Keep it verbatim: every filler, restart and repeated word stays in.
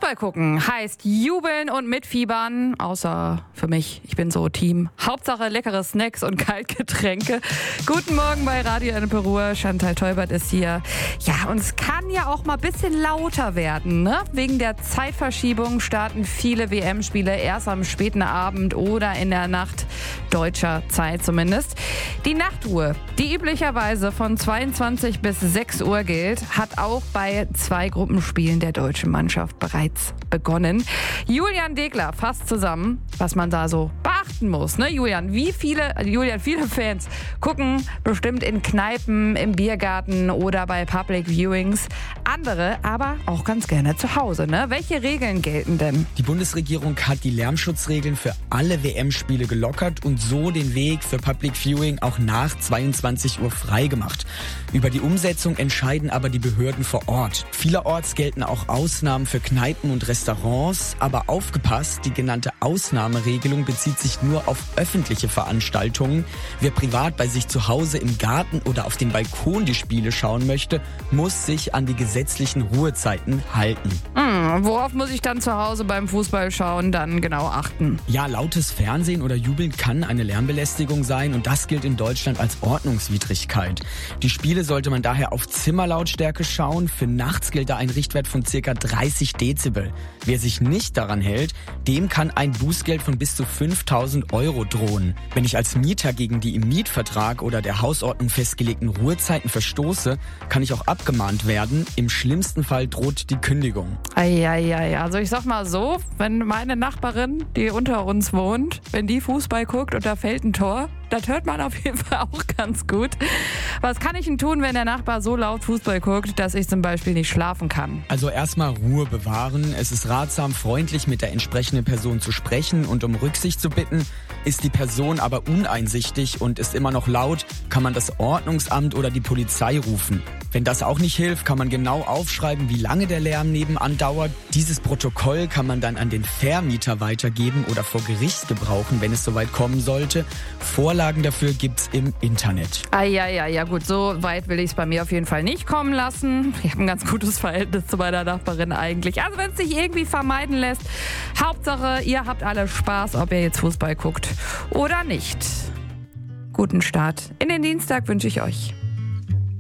Fußball gucken heißt jubeln und mitfiebern, außer für mich. Ich bin so Team. Hauptsache leckere Snacks und Kaltgetränke. Guten Morgen bei Radio Ennepe-Ruhr. Chantal Teubert ist hier. Ja, und es kann ja auch mal ein bisschen lauter werden, ne? Wegen der Zeitverschiebung starten viele W M-Spiele erst am späten Abend oder in der Nacht, deutscher Zeit zumindest. Die Nachtruhe, die üblicherweise von zweiundzwanzig bis sechs Uhr gilt, hat auch bei zwei Gruppenspielen der deutschen Mannschaft bereits begonnen. Julian Degler fasst zusammen, was man da so beachten muss. Ne, Julian, wie viele, Julian, viele Fans gucken bestimmt in Kneipen, im Biergarten oder bei Public Viewings. Andere aber auch ganz gerne zu Hause. Ne? Welche Regeln gelten denn? Die Bundesregierung hat die Lärmschutzregeln für alle W M-Spiele gelockert und so den Weg für Public Viewing auch nach zweiundzwanzig Uhr freigemacht. Über die Umsetzung entscheiden aber die Behörden vor Ort. Vielerorts gelten auch Ausnahmen für Kneipen und Restaurants, aber aufgepasst, die genannte Ausnahmeregelung bezieht sich nur auf öffentliche Veranstaltungen. Wer privat bei sich zu Hause im Garten oder auf dem Balkon die Spiele schauen möchte, muss sich an die gesetzlichen Ruhezeiten halten. Hm, worauf muss ich dann zu Hause beim Fußball schauen dann genau achten? Ja, lautes Fernsehen oder Jubeln kann eine Lärmbelästigung sein und das gilt in Deutschland als Ordnungswidrigkeit. Die Spiele sollte man daher auf Zimmerlautstärke schauen. Für nachts gilt da ein Richtwert von ca. dreißig Dezibel. Wer sich nicht daran hält, dem kann ein Bußgeld von bis zu fünftausend Euro drohen. Wenn ich als Mieter gegen die im Mietvertrag oder der Hausordnung festgelegten Ruhezeiten verstoße, kann ich auch abgemahnt werden. Im schlimmsten Fall droht die Kündigung. Eieiei, also ich sag mal so, wenn meine Nachbarin, die unter uns wohnt, wenn die Fußball guckt und da fällt ein Tor, das hört man auf jeden Fall auch ganz gut. Was kann ich denn tun, wenn der Nachbar so laut Fußball guckt, dass ich zum Beispiel nicht schlafen kann? Also erstmal Ruhe bewahren. Es ist ratsam, freundlich mit der entsprechenden Person zu sprechen und um Rücksicht zu bitten. Ist die Person aber uneinsichtig und ist immer noch laut, kann man das Ordnungsamt oder die Polizei rufen. Wenn das auch nicht hilft, kann man genau aufschreiben, wie lange der Lärm nebenan dauert. Dieses Protokoll kann man dann an den Vermieter weitergeben oder vor Gericht gebrauchen, wenn es soweit kommen sollte. Vorlagen dafür gibt's im Internet. Ah ja, ja, ja gut, so weit will ich es bei mir auf jeden Fall nicht kommen lassen. Ich habe ein ganz gutes Verhältnis zu meiner Nachbarin eigentlich. Also wenn es sich irgendwie vermeiden lässt, Hauptsache ihr habt alle Spaß, ob ihr jetzt Fußball guckt oder nicht. Guten Start in den Dienstag wünsche ich euch.